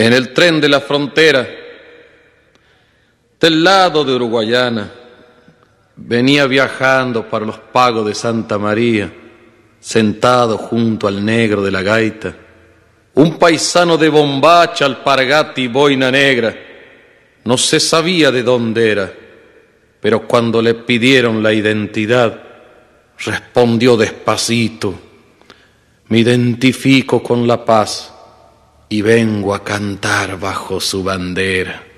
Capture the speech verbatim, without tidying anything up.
En el tren de la frontera, del lado de Uruguayana, venía viajando para los pagos de Santa María, sentado junto al negro de la gaita, un paisano de bombacha, alpargata y boina negra. No se sabía de dónde era, pero cuando le pidieron la identidad, respondió despacito: me identifico con la paz y vengo a cantar bajo su bandera.